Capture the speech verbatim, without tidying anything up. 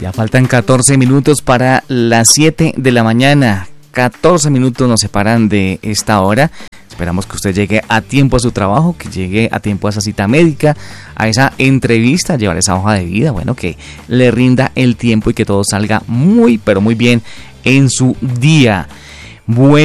Ya faltan catorce minutos para las siete de la mañana. catorce minutos nos separan de esta hora. Esperamos que usted llegue a tiempo a su trabajo, que llegue a tiempo a esa cita médica, a esa entrevista, llevar esa hoja de vida, bueno, que le rinda el tiempo y que todo salga muy, pero muy bien en su día. Bueno.